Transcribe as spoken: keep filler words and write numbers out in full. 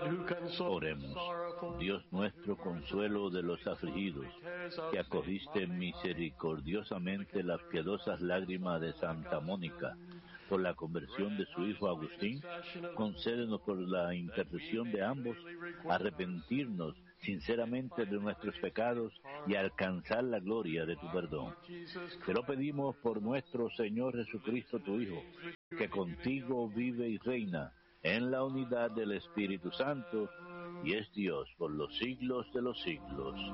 Oremos. Dios nuestro, consuelo de los afligidos, que acogiste misericordiosamente las piadosas lágrimas de Santa Mónica por la conversión de su hijo Agustín, concédenos por la intercesión de ambos arrepentirnos sinceramente de nuestros pecados y alcanzar la gloria de tu perdón. Te lo pedimos por nuestro Señor Jesucristo, tu Hijo, que contigo vive y reina en la unidad del Espíritu Santo, y es Dios por los siglos de los siglos.